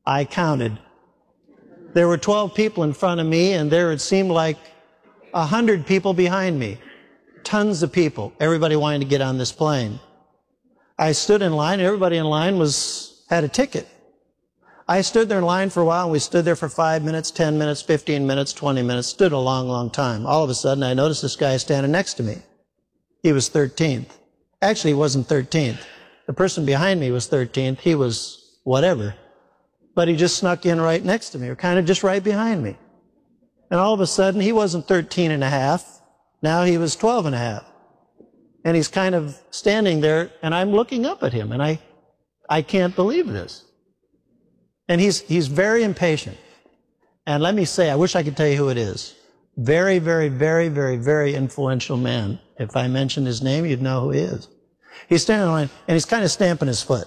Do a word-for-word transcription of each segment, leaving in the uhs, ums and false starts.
I counted. There were twelve people in front of me, and there it seemed like a hundred people behind me. Tons of people. Everybody wanting to get on this plane. I stood in line. Everybody in line was had a ticket. I stood there in line for a while, and we stood there for five minutes, ten minutes, fifteen minutes, twenty minutes, stood a long, long time. All of a sudden, I noticed this guy standing next to me. He was thirteenth. Actually, he wasn't thirteenth. The person behind me was thirteenth. He was whatever. But he just snuck in right next to me, or kind of just right behind me. And all of a sudden, he wasn't thirteen and a half. Now he was twelve and a half. And he's kind of standing there, and I'm looking up at him, and I, I can't believe this. And he's, he's very impatient. And let me say, I wish I could tell you who it is. Very, very, very, very, very influential man. If I mentioned his name, you'd know who he is. He's standing in line, and he's kind of stamping his foot.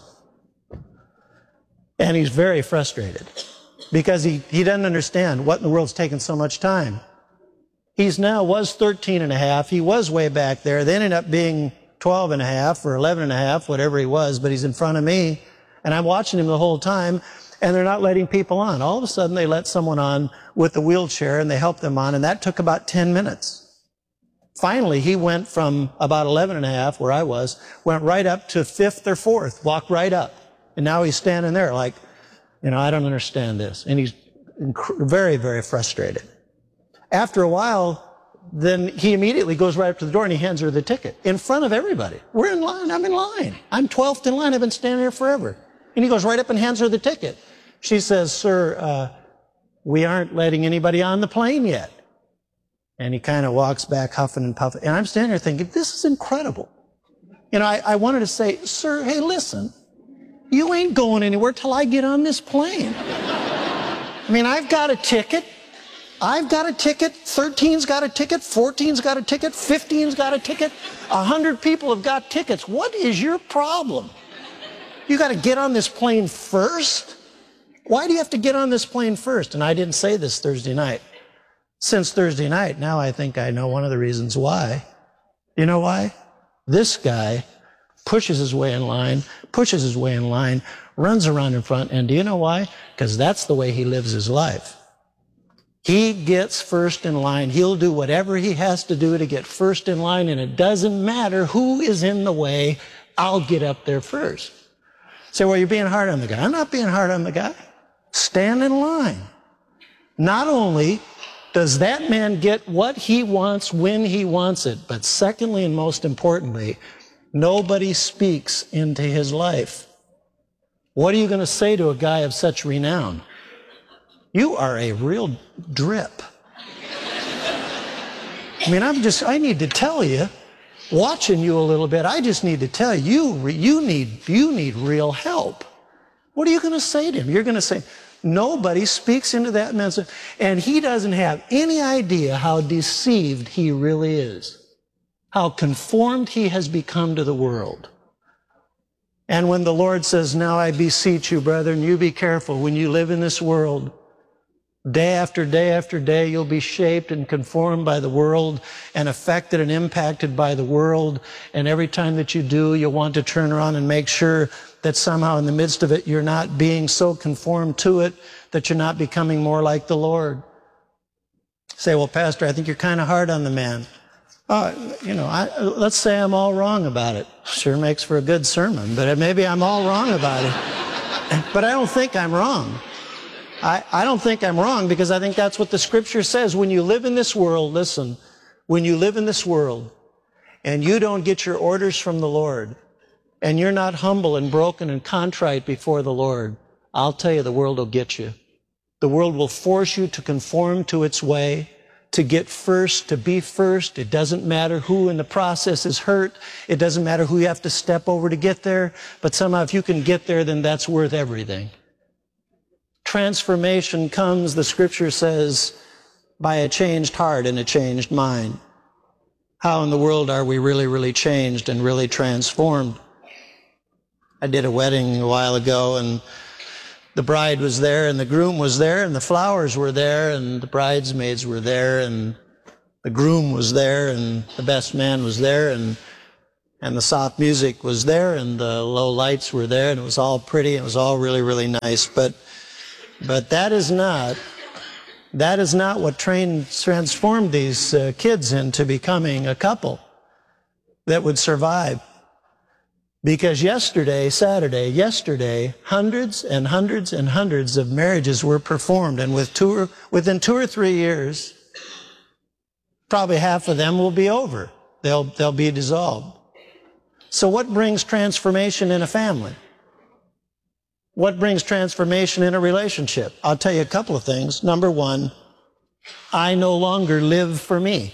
And he's very frustrated because he, he doesn't understand what in the world's taking so much time. He's now was thirteen and a half. He was way back there. They ended up being twelve and a half or eleven and a half, whatever he was, but he's in front of me. And I'm watching him the whole time, and they're not letting people on. All of a sudden, they let someone on with the wheelchair, and they helped them on, and that took about ten minutes. Finally, he went from about eleven and a half, where I was, went right up to fifth or fourth, walked right up. And now he's standing there like, you know, I don't understand this. And he's very, very frustrated. After a while, then he immediately goes right up to the door and he hands her the ticket in front of everybody. We're in line. I'm in line. I'm twelfth in line. I've been standing here forever. And he goes right up and hands her the ticket. She says, sir, uh, we aren't letting anybody on the plane yet. And he kind of walks back huffing and puffing. And I'm standing there thinking, this is incredible. You know, I, I wanted to say, sir, hey, listen. You ain't going anywhere till I get on this plane. I mean, I've got a ticket. I've got a ticket. thirteen's got a ticket. fourteen's got a ticket. fifteen's got a ticket. one hundred people have got tickets. What is your problem? You got to get on this plane first? Why do you have to get on this plane first? And I didn't say this Thursday night. Since Thursday night, now I think I know one of the reasons why. You know why? This guy pushes his way in line, pushes his way in line, runs around in front, and do you know why? Because that's the way he lives his life. He gets first in line. He'll do whatever he has to do to get first in line, and it doesn't matter who is in the way, I'll get up there first. Say, well, you're being hard on the guy. I'm not being hard on the guy. Stand in line. Not only does that man get what he wants when he wants it, but secondly and most importantly, nobody speaks into his life. What are you going to say to a guy of such renown? You are a real drip. I mean, I'm just, I need to tell you, watching you a little bit, I just need to tell you, you, you need, you need real help. What are you going to say to him? You're going to say, nobody speaks into that man's, and he doesn't have any idea how deceived he really is. How conformed he has become to the world. And when the Lord says, now I beseech you, brethren, you be careful when you live in this world. Day after day after day, you'll be shaped and conformed by the world and affected and impacted by the world. And every time that you do, you'll want to turn around and make sure that somehow in the midst of it, you're not being so conformed to it that you're not becoming more like the Lord. Say, well, Pastor, I think you're kind of hard on the man. Oh, you know, I, let's say I'm all wrong about it. Sure makes for a good sermon, but maybe I'm all wrong about it. But I don't think I'm wrong. I, I don't think I'm wrong because I think that's what the Scripture says. When you live in this world, listen, when you live in this world and you don't get your orders from the Lord and you're not humble and broken and contrite before the Lord, I'll tell you, the world will get you. The world will force you to conform to its way, to get first, to be first. It doesn't matter who in the process is hurt. It doesn't matter who you have to step over to get there. But somehow if you can get there, then that's worth everything. Transformation comes, the Scripture says, by a changed heart and a changed mind. How in the world are we really, really changed and really transformed? I did a wedding a while ago, and the bride was there, and the groom was there, and the flowers were there, and the bridesmaids were there, and the groom was there, and the best man was there, and and the soft music was there, and the low lights were there, and it was all pretty, and it was all really, really nice. But But that is not, that is not what trained, transformed these uh, kids into becoming a couple that would survive. Because yesterday, Saturday, yesterday, hundreds and hundreds and hundreds of marriages were performed, and with two or, within two or three years, probably half of them will be over. They'll, they'll be dissolved. So what brings transformation in a family? What brings transformation in a relationship? I'll tell you a couple of things. Number one, I no longer live for me.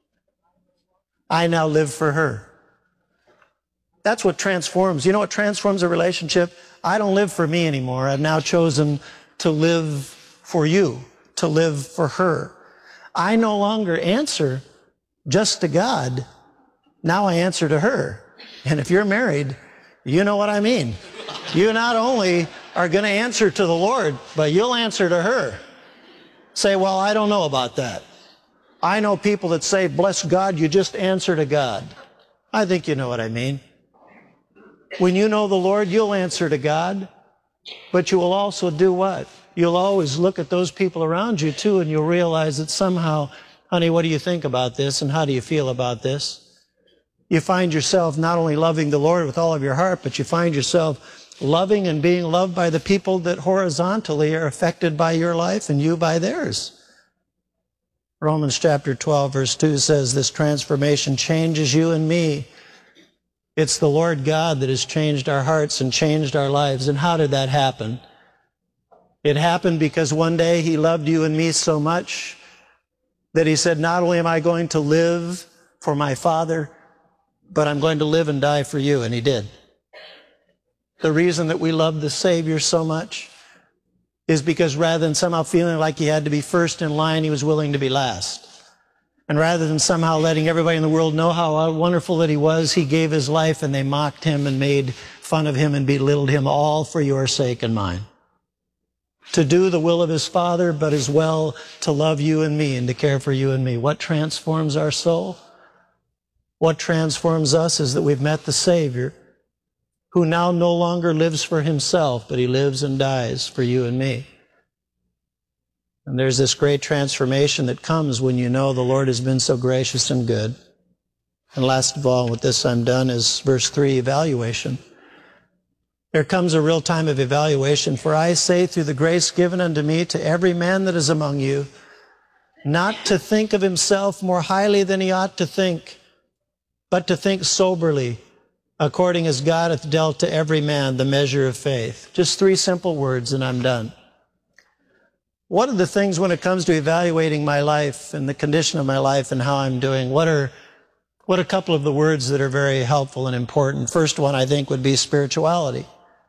I now live for her. That's what transforms. You know what transforms a relationship? I don't live for me anymore. I've now chosen to live for you, to live for her. I no longer answer just to God. Now I answer to her. And if you're married, you know what I mean. You not only are going to answer to the Lord, but you'll answer to her. Say, well, I don't know about that. I know people that say, bless God, you just answer to God. I think you know what I mean. When you know the Lord, you'll answer to God, but you will also do what? You'll always look at those people around you too, and you'll realize that somehow, honey, what do you think about this, and how do you feel about this? You find yourself not only loving the Lord with all of your heart, but you find yourself loving and being loved by the people that horizontally are affected by your life and you by theirs. Romans chapter twelve, verse two says this transformation changes you and me. It's the Lord God that has changed our hearts and changed our lives. And how did that happen? It happened because one day He loved you and me so much that He said, not only am I going to live for my Father, but I'm going to live and die for you. And He did. The reason that we love the Savior so much is because rather than somehow feeling like He had to be first in line, He was willing to be last. And rather than somehow letting everybody in the world know how wonderful that He was, He gave His life, and they mocked Him and made fun of Him and belittled Him, all for your sake and mine. To do the will of His Father, but as well to love you and me and to care for you and me. What transforms our soul? What transforms us is that we've met the Savior, who now no longer lives for Himself, but He lives and dies for you and me. And there's this great transformation that comes when you know the Lord has been so gracious and good. And last of all, with this I'm done, is verse three, evaluation. There comes a real time of evaluation. For I say, through the grace given unto me, to every man that is among you, not to think of himself more highly than he ought to think, but to think soberly, according as God hath dealt to every man the measure of faith. Just three simple words and I'm done. What are the things when it comes to evaluating my life and the condition of my life and how I'm doing? What are, what are a couple of the words that are very helpful and important? First one, I think, would be spirituality.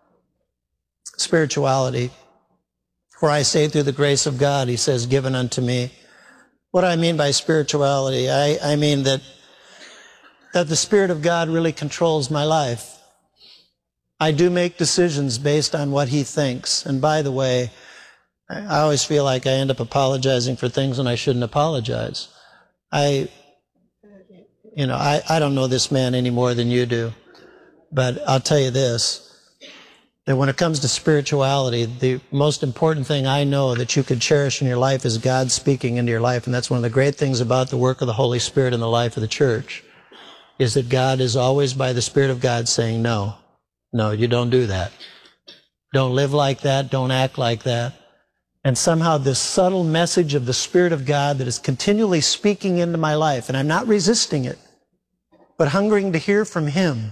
Spirituality. For I say through the grace of God, He says, given unto me. What do I mean by spirituality? I, I mean that, that the Spirit of God really controls my life. I do make decisions based on what He thinks. And by the way, I always feel like I end up apologizing for things when I shouldn't apologize. I, you know, I, I don't know this man any more than you do, but I'll tell you this, that when it comes to spirituality, the most important thing I know that you could cherish in your life is God speaking into your life. And that's one of the great things about the work of the Holy Spirit in the life of the church, is that God is always by the Spirit of God saying, no, no, you don't do that. Don't live like that. Don't act like that. And somehow this subtle message of the Spirit of God that is continually speaking into my life, and I'm not resisting it, but hungering to hear from Him,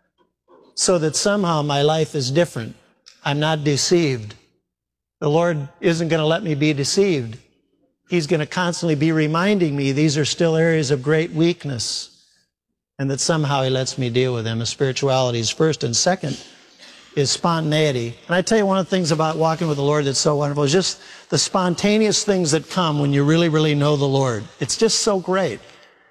so that somehow my life is different. I'm not deceived. The Lord isn't going to let me be deceived. He's going to constantly be reminding me these are still areas of great weakness, and that somehow He lets me deal with them. And spirituality is first. And second is spontaneity. And I tell you, one of the things about walking with the Lord that's so wonderful is just the spontaneous things that come when you really, really know the Lord. It's just so great.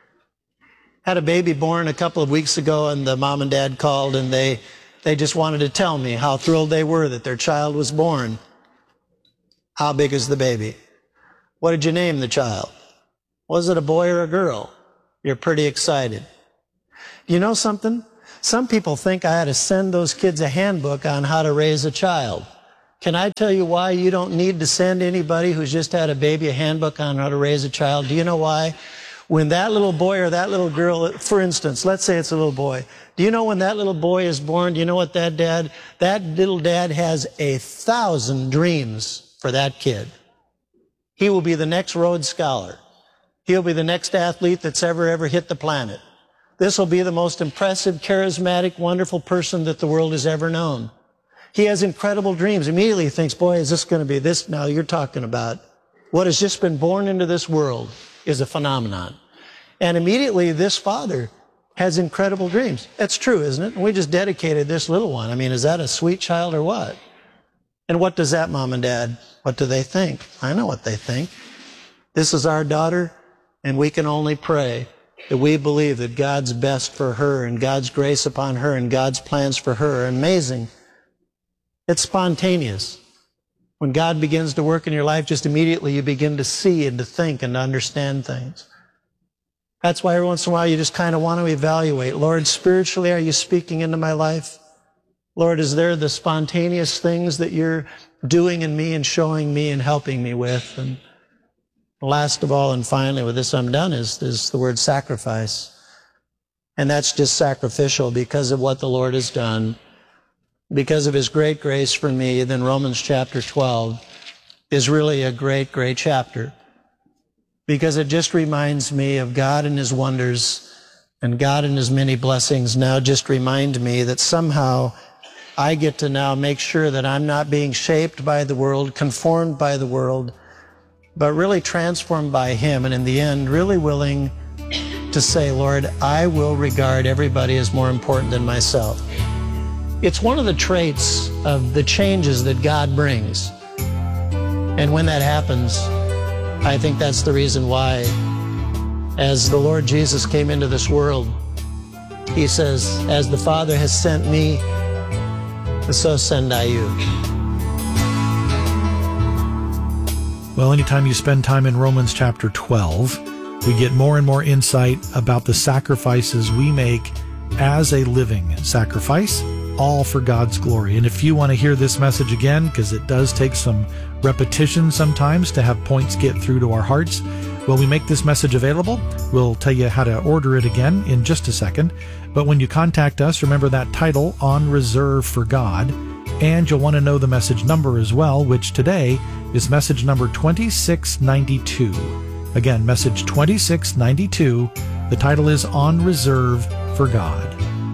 Had a baby born a couple of weeks ago, and the mom and dad called, and they, they just wanted to tell me how thrilled they were that their child was born. How big is the baby? What did you name the child? Was it a boy or a girl? You're pretty excited. You know something? Some people think I ought to send those kids a handbook on how to raise a child. Can I tell you why you don't need to send anybody who's just had a baby a handbook on how to raise a child? Do you know why? When that little boy or that little girl, for instance, let's say it's a little boy. Do you know when that little boy is born, do you know what that dad, that little dad has a thousand dreams for that kid. He will be the next Rhodes Scholar. He'll be the next athlete that's ever, ever hit the planet. This will be the most impressive, charismatic, wonderful person that the world has ever known. He has incredible dreams. Immediately he thinks, boy, is this going to be this? Now you're talking about what has just been born into this world is a phenomenon. And immediately this father has incredible dreams. That's true, isn't it? And we just dedicated this little one. I mean, is that a sweet child or what? And what does that mom and dad, what do they think? I know what they think. This is our daughter, and we can only pray that we believe that God's best for her and God's grace upon her and God's plans for her are amazing. It's spontaneous. When God begins to work in your life, just immediately you begin to see and to think and to understand things. That's why every once in a while you just kind of want to evaluate. Lord, spiritually, are you speaking into my life? Lord, is there the spontaneous things that you're doing in me and showing me and helping me with? And last of all, and finally, with this I'm done, is, is the word sacrifice. And that's just sacrificial because of what the Lord has done. Because of his great grace for me, then Romans chapter twelve is really a great, great chapter. Because it just reminds me of God and his wonders and God and his many blessings now just remind me that somehow I get to now make sure that I'm not being shaped by the world, conformed by the world, but really transformed by him. And in the end, really willing to say, Lord, I will regard everybody as more important than myself. It's one of the traits of the changes that God brings. And when that happens, I think that's the reason why, as the Lord Jesus came into this world, he says, as the Father has sent me, so send I you. Well, anytime you spend time in Romans chapter twelve, we get more and more insight about the sacrifices we make as a living sacrifice, all for God's glory. And if you want to hear this message again, because it does take some repetition sometimes to have points get through to our hearts, well, we make this message available. We'll tell you how to order it again in just a second. But when you contact us, remember that title, On Reserve for God, and you'll want to know the message number as well, which today is message number twenty-six ninety-two. Again, message twenty-six ninety-two. The title is On Reserve for God.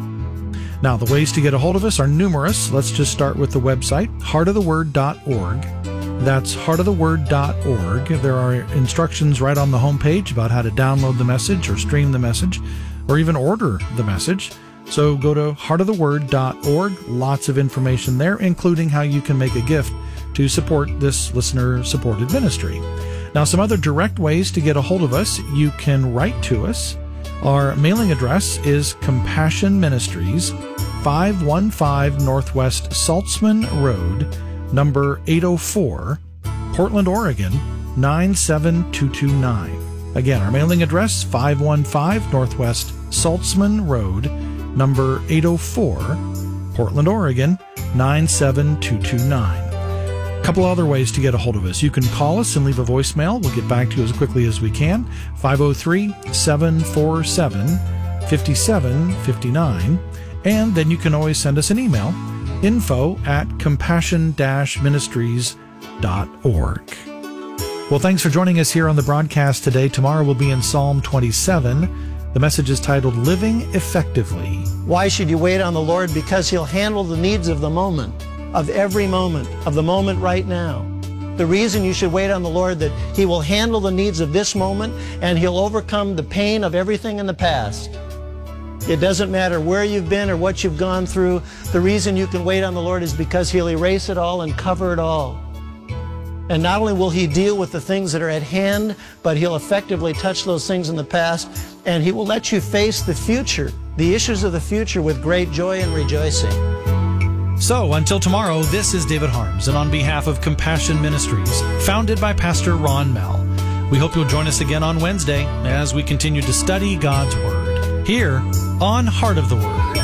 Now, the ways to get a hold of us are numerous. Let's just start with the website, heart of the word dot org. That's heart of the word dot org. There are instructions right on the homepage about how to download the message or stream the message or even order the message. So go to heart of the word dot org. Lots of information there, including how you can make a gift to support this listener-supported ministry. Now, some other direct ways to get a hold of us. You can write to us. Our mailing address is Compassion Ministries, five one five Northwest Saltzman Road, number eight oh four, Portland, Oregon, nine seven two two nine. Again, our mailing address, five one five Northwest Saltzman Road, number eight oh four, Portland, Oregon, nine seven two two nine. A couple other ways to get a hold of us. You can call us and leave a voicemail. We'll get back to you as quickly as we can. five oh three, seven four seven, five seven five nine. And then you can always send us an email, info at compassion ministries dot org. Well, thanks for joining us here on the broadcast today. Tomorrow we'll be in Psalm twenty-seven. The message is titled Living Effectively. Why should you wait on the Lord? Because he'll handle the needs of the moment, of every moment, of the moment right now. The reason you should wait on the Lord, that he will handle the needs of this moment and he'll overcome the pain of everything in the past. It doesn't matter where you've been or what you've gone through. The reason you can wait on the Lord is because he'll erase it all and cover it all. And not only will he deal with the things that are at hand, but he'll effectively touch those things in the past, and he will let you face the future, the issues of the future, with great joy and rejoicing. So, until tomorrow, this is David Harms, and on behalf of Compassion Ministries, founded by Pastor Ron Mell, we hope you'll join us again on Wednesday as we continue to study God's Word, here on Heart of the Word.